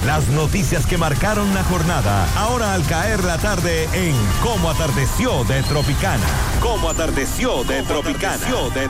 Las noticias que marcaron la jornada, ahora al caer la tarde en Cómo Atardeció de Tropicana. Cómo Atardeció de Tropicana.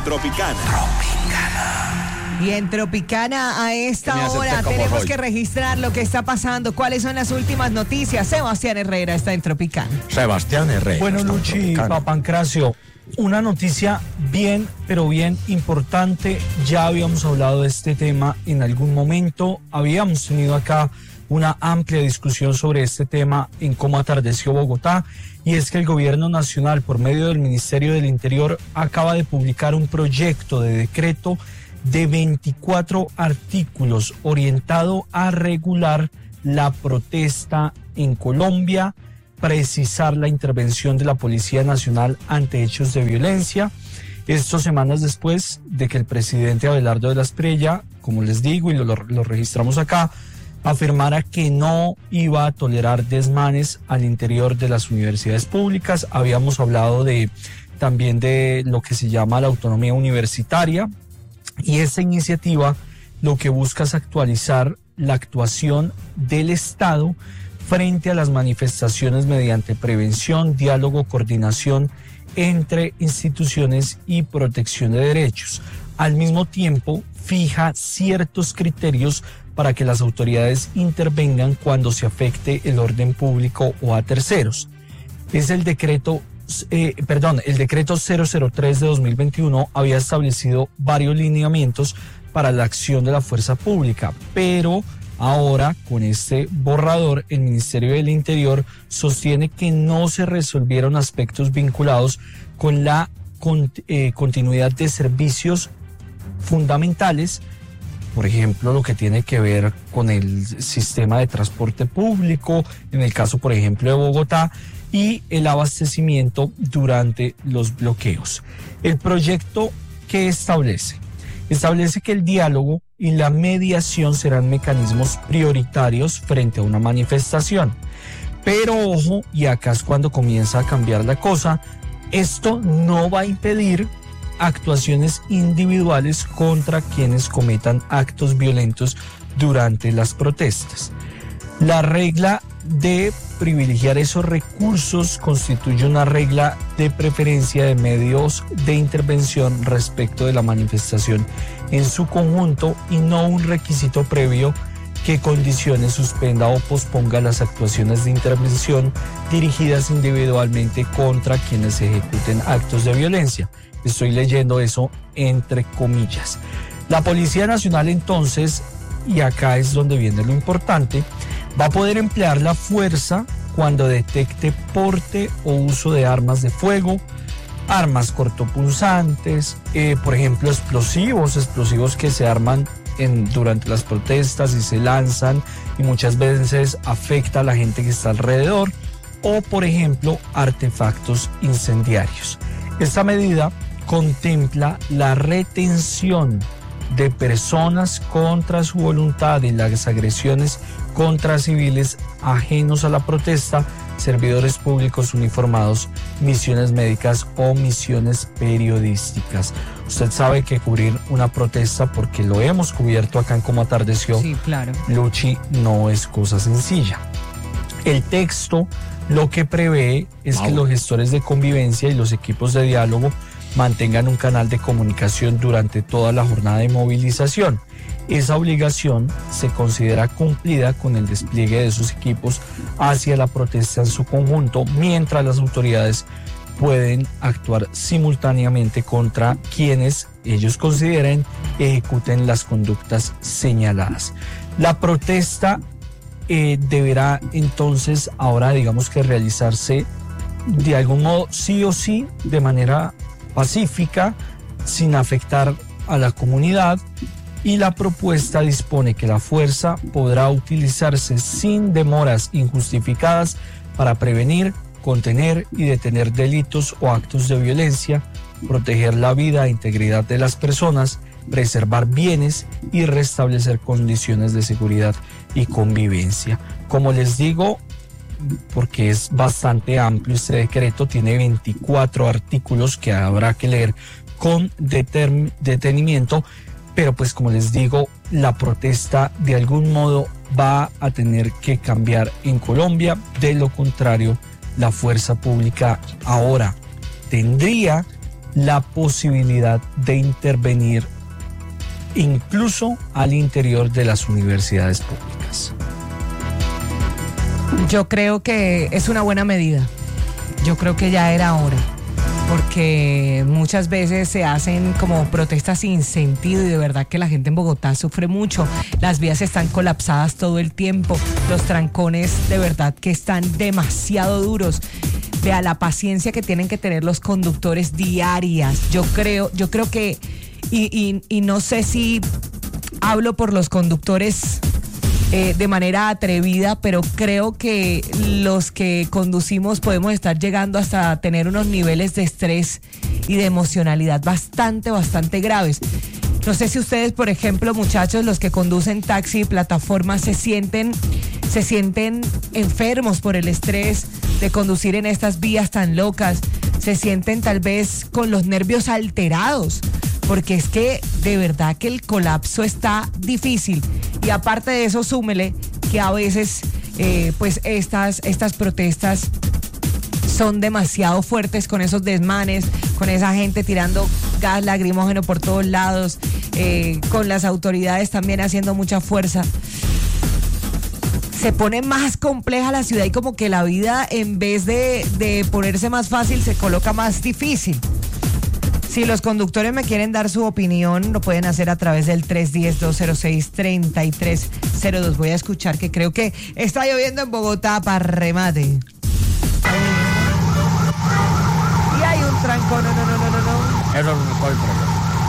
Y en Tropicana a esta hora tenemos que registrar lo que está pasando. ¿Cuáles son las últimas noticias? Sebastián Herrera está en Tropicana. Sebastián Herrera. Bueno, Luchi, Papancracio, una noticia bien, pero bien importante. Ya habíamos hablado de este tema en algún momento. Habíamos tenido acá una amplia discusión sobre este tema en Cómo Atardeció Bogotá. Y es que el gobierno nacional, por medio del Ministerio del Interior, acaba de publicar un proyecto de decreto de 24 artículos orientado a regular la protesta en Colombia, precisar la intervención de la Policía Nacional ante hechos de violencia. Esto semanas después de que el presidente Abelardo de la Espriella, como les digo y lo registramos acá, afirmara que no iba a tolerar desmanes al interior de las universidades públicas. Habíamos hablado también de lo que se llama la autonomía universitaria, y esta iniciativa lo que busca es actualizar la actuación del Estado frente a las manifestaciones mediante prevención, diálogo, coordinación entre instituciones y protección de derechos. Al mismo tiempo, fija ciertos criterios para que las autoridades intervengan cuando se afecte el orden público o a terceros. Es el decreto 003 de 2021 había establecido varios lineamientos para la acción de la fuerza pública, pero ahora con este borrador el Ministerio del Interior sostiene que no se resolvieron aspectos vinculados con la continuidad de servicios fundamentales, por ejemplo, lo que tiene que ver con el sistema de transporte público, en el caso, por ejemplo, de Bogotá, y el abastecimiento durante los bloqueos. El proyecto que establece que el diálogo y la mediación serán mecanismos prioritarios frente a una manifestación. Pero ojo, y acá es cuando comienza a cambiar la cosa, esto no va a impedir actuaciones individuales contra quienes cometan actos violentos durante las protestas. La regla de privilegiar esos recursos constituye una regla de preferencia de medios de intervención respecto de la manifestación en su conjunto y no un requisito previo que condicione, suspenda o posponga las actuaciones de intervención dirigidas individualmente contra quienes ejecuten actos de violencia. Estoy leyendo eso entre comillas. La Policía Nacional entonces, y acá es donde viene lo importante, va a poder emplear la fuerza cuando detecte porte o uso de armas de fuego, armas cortopunzantes, por ejemplo explosivos que se arman durante las protestas y se lanzan y muchas veces afecta a la gente que está alrededor, o por ejemplo artefactos incendiarios. Esta medida contempla la retención de personas contra su voluntad y las agresiones contra civiles ajenos a la protesta, servidores públicos uniformados, misiones médicas o misiones periodísticas. Usted sabe que cubrir una protesta, porque lo hemos cubierto acá en Cómo Atardeció, sí, claro, Luchi, no es cosa sencilla. El texto lo que prevé es que los gestores de convivencia y los equipos de diálogo mantengan un canal de comunicación durante toda la jornada de movilización. Esa obligación se considera cumplida con el despliegue de esos equipos hacia la protesta en su conjunto, mientras las autoridades pueden actuar simultáneamente contra quienes ellos consideren ejecuten las conductas señaladas. La protesta deberá entonces ahora, digamos que realizarse de algún modo sí o sí, de manera pacífica, sin afectar a la comunidad, y la propuesta dispone que la fuerza podrá utilizarse sin demoras injustificadas para prevenir, contener y detener delitos o actos de violencia, proteger la vida e integridad de las personas, preservar bienes y restablecer condiciones de seguridad y convivencia. Como les digo, porque es bastante amplio este decreto, tiene 24 artículos que habrá que leer con detenimiento, pero pues como les digo, la protesta de algún modo va a tener que cambiar en Colombia. De lo contrario, la fuerza pública ahora tendría la posibilidad de intervenir incluso al interior de las universidades públicas. Yo creo que es una buena medida. Yo creo que ya era hora, porque muchas veces se hacen como protestas sin sentido y de verdad que la gente en Bogotá sufre mucho. Las vías están colapsadas todo el tiempo, los trancones de verdad que están demasiado duros. Vea la paciencia que tienen que tener los conductores diarias. Yo creo que, y no sé si hablo por los conductores de manera atrevida, pero creo que los que conducimos podemos estar llegando hasta tener unos niveles de estrés y de emocionalidad bastante graves. No sé si ustedes, por ejemplo, muchachos, los que conducen taxi y plataformas, se sienten enfermos por el estrés de conducir en estas vías tan locas, se sienten tal vez con los nervios alterados, porque es que de verdad que el colapso está difícil. Y aparte de eso, súmele que a veces pues estas protestas son demasiado fuertes, con esos desmanes, con esa gente tirando gas lacrimógeno por todos lados, con las autoridades también haciendo mucha fuerza. Se pone más compleja la ciudad y como que la vida, en vez de ponerse más fácil, se coloca más difícil. Si los conductores me quieren dar su opinión, lo pueden hacer a través del 310-206-3302. Voy a escuchar, que creo que está lloviendo en Bogotá para remate. Y hay un trancón, no. Eso no fue el problema.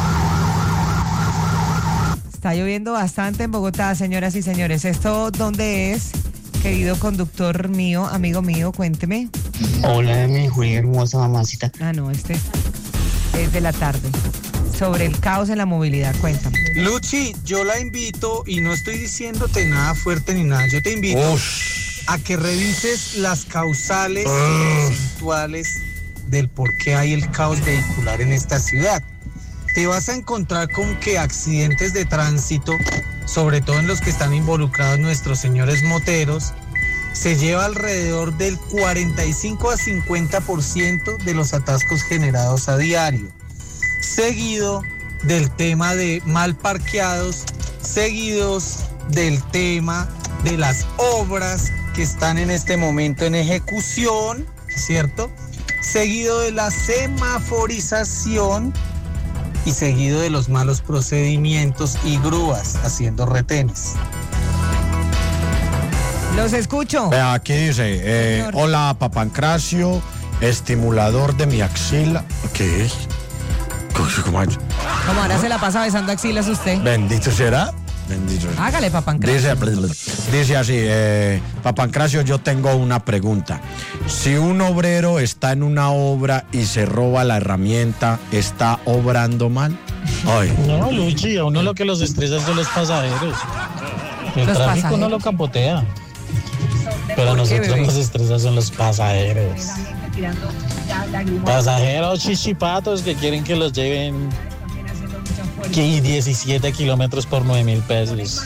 Está lloviendo bastante en Bogotá, señoras y señores. ¿Esto dónde es, querido conductor mío, amigo mío? Cuénteme. Hola, mi Julia hermosa mamacita. No, este es de la tarde. Sobre el caos en la movilidad, cuéntame. Luchi, yo la invito, y no estoy diciéndote nada fuerte ni nada, yo te invito a que revises las causales porcentuales del por qué hay el caos vehicular en esta ciudad. Te vas a encontrar con que accidentes de tránsito, sobre todo en los que están involucrados nuestros señores moteros, se lleva alrededor del 45 a 50% de los atascos generados a diario, seguido del tema de mal parqueados, seguidos del tema de las obras que están en este momento en ejecución, ¿cierto? Seguido de la semaforización y seguido de los malos procedimientos y grúas haciendo retenes. Los escucho. Aquí dice, hola Papancracio, estimulador de mi axila. ¿Qué es? Como ahora se la pasa besando axilas usted. Bendito será. Bendito. Hágale, Papancracio. Dice así, Papancracio, yo tengo una pregunta. Si un obrero está en una obra y se roba la herramienta, ¿está obrando mal? Ay. No, Luchi, a uno lo que los estresa son los pasajeros. El tráfico no lo capotea. Pero a nosotros nos estresa son los pasajeros. Pasajeros chichipatos que quieren que los lleven 17 kilómetros por 9.000 pesos.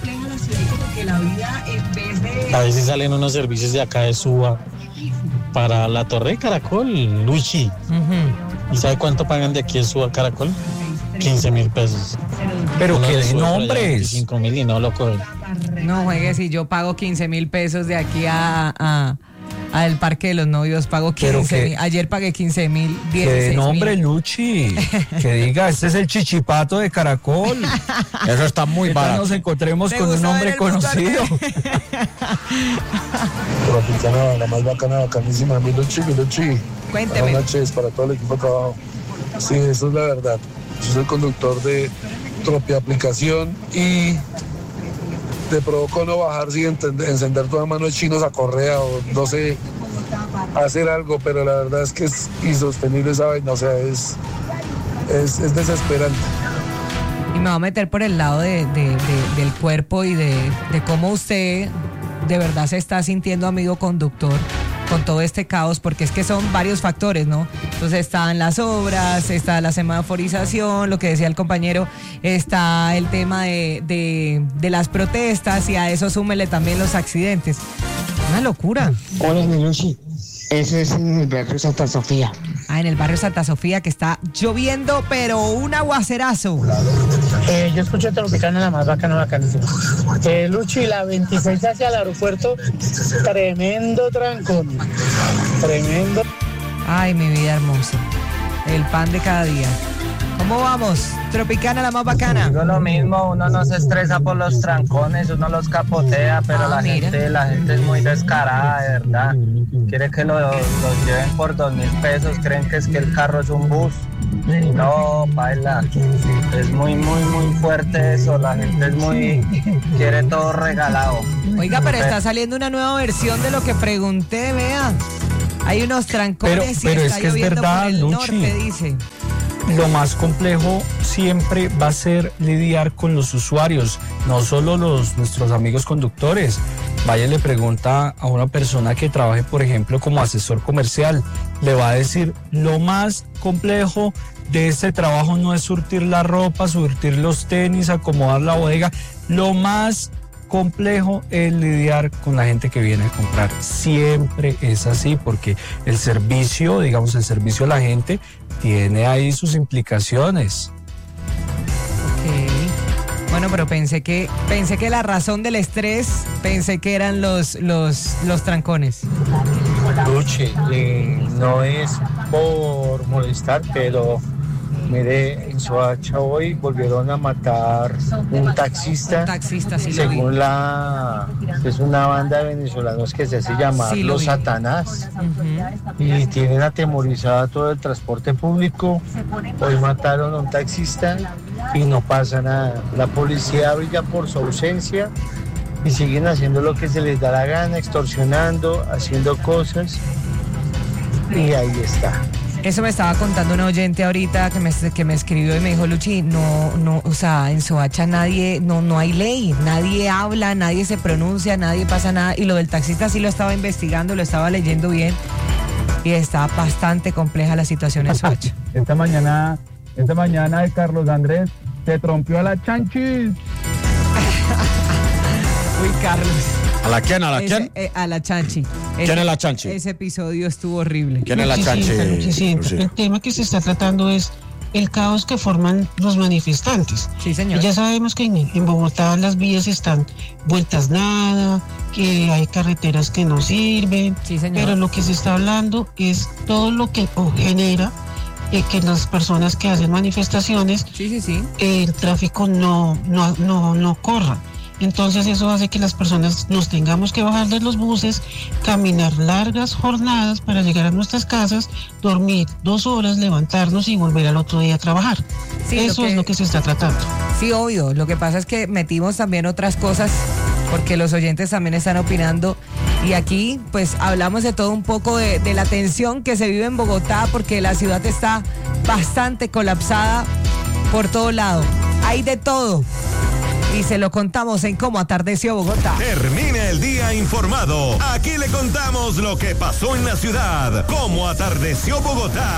A veces salen unos servicios de acá de Suba para la Torre de Caracol, Luchi. ¿Y sabe cuánto pagan de aquí de Suba a Caracol? 15.000 pesos. Pero que de nombres. 5.000 y no lo cogen. No juegue, si yo pago 15.000 pesos de aquí al Parque de los Novios, pago 15.000. Ayer pagué 15.000, 16.000. Que de nombre, Luchi. Que diga, este es el chichipato de Caracol. Eso está muy barato. Nos encontremos con un nombre conocido. Tropicana, la más bacanísima. Mi Luchi. Cuénteme. Buenas noches para todo el equipo de trabajo. Sí, eso es la verdad. Yo soy conductor de Tropi Aplicación y te provoco no bajar sin encender toda mano de chinos a correa o no sé, hacer algo, pero la verdad es que es insostenible esa vaina, o sea, es desesperante. Y me va a meter por el lado del cuerpo y de cómo usted de verdad se está sintiendo, amigo conductor, con todo este caos, porque es que son varios factores, ¿no? Entonces están las obras, está la semaforización, lo que decía el compañero, está el tema de las protestas y a eso súmele también los accidentes. Una locura. Hola, mi Luchi. Eso es en el barrio Santa Sofía. En el barrio Santa Sofía, que está lloviendo, pero un aguacerazo. Yo escucho Tropicana, la más bacana. Luchi, la 26 hacia el aeropuerto, tremendo trancón. Tremendo. Ay, mi vida hermosa. El pan de cada día. ¿Cómo vamos? Tropicana, la más bacana. Digo lo mismo, uno no se estresa por los trancones, uno los capotea, pero la gente es muy descarada, de verdad. Quiere que los lleven por 2.000 pesos, creen que es que el carro es un bus. No, baila. Es muy fuerte eso, la gente quiere todo regalado. Oiga, pero está saliendo una nueva versión de lo que pregunté, vea. Hay unos trancones pero y es está que es lloviendo verdad, por el Luchi. norte, dice. Lo más complejo siempre va a ser lidiar con los usuarios, no solo nuestros amigos conductores. Vaya y le pregunta a una persona que trabaje, por ejemplo, como asesor comercial, le va a decir, lo más complejo de este trabajo no es surtir la ropa, surtir los tenis, acomodar la bodega, lo más complejo es lidiar con la gente que viene a comprar. Siempre es así, porque el servicio a la gente tiene ahí sus implicaciones. Ok. Bueno, pero pensé que la razón del estrés, pensé que eran los trancones. Luchi, no es por molestar, pero mire, en Soacha hoy volvieron a matar un taxista. Sí, según es una banda de venezolanos que se hace llamar Sí, Los Satanás. Y tienen atemorizado todo el transporte público. Hoy mataron a un taxista y no pasa nada. La policía brilla por su ausencia y siguen haciendo lo que se les da la gana, extorsionando, haciendo cosas. Y ahí está. Eso me estaba contando una oyente ahorita que me escribió y me dijo, Luchi, no, o sea, en Soacha no hay ley, nadie habla, nadie se pronuncia, nadie pasa nada. Y lo del taxista sí lo estaba investigando, lo estaba leyendo bien y está bastante compleja la situación en Soacha. Esta mañana el Carlos Andrés se trompió a la chanchis. Uy, Carlos. ¿A la quién? ¿A la quién? A la chanchi. ¿Quién es la chanchi? Ese episodio estuvo horrible. ¿Quién es la chanchi? El tema que se está tratando es el caos que forman los manifestantes. Sí, señor. Y ya sabemos que en Bogotá las vías están vueltas nada, que hay carreteras que no sirven. Sí, señor. Pero lo que se está hablando es todo lo que genera que las personas que hacen manifestaciones, el tráfico no corra. Entonces eso hace que las personas nos tengamos que bajar de los buses, caminar largas jornadas para llegar a nuestras casas, dormir 2 horas, levantarnos y volver al otro día a trabajar. Sí, eso es lo que se está tratando. Sí, obvio. Lo que pasa es que metimos también otras cosas porque los oyentes también están opinando y aquí pues hablamos de todo un poco de la tensión que se vive en Bogotá porque la ciudad está bastante colapsada por todo lado. Hay de todo. Y se lo contamos en Cómo Atardeció Bogotá. Termine el día informado. Aquí le contamos lo que pasó en la ciudad. Cómo Atardeció Bogotá.